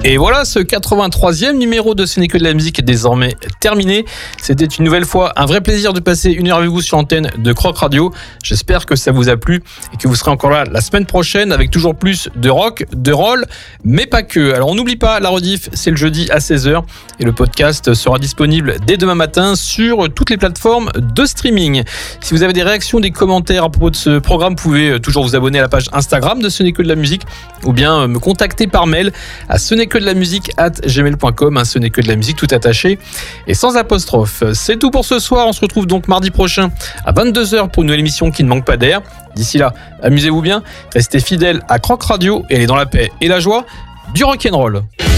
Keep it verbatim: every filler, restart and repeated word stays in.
Et voilà, ce quatre-vingt-troisième numéro de Ce n'est que de la musique est désormais terminé. C'était une nouvelle fois un vrai plaisir de passer une heure avec vous sur l'antenne de Croc Radio. J'espère que ça vous a plu et que vous serez encore là la semaine prochaine avec toujours plus de rock, de roll, mais pas que. Alors on n'oublie pas, la rediff, c'est le jeudi à seize heures et le podcast sera disponible dès demain matin sur toutes les plateformes de streaming. Si vous avez des réactions, des commentaires à propos de ce programme, vous pouvez toujours vous abonner à la page Instagram de Ce n'est que de la musique ou bien me contacter par mail à ce n'est que de la musique arobase gmail point com, hein, ce n'est que de la musique tout attaché et sans apostrophe. C'est tout pour ce soir, on se retrouve donc mardi prochain à vingt-deux heures pour une nouvelle émission qui ne manque pas d'air. D'ici là, amusez-vous bien, restez fidèles à Croc Radio et allez dans la paix et la joie du rock'n'roll.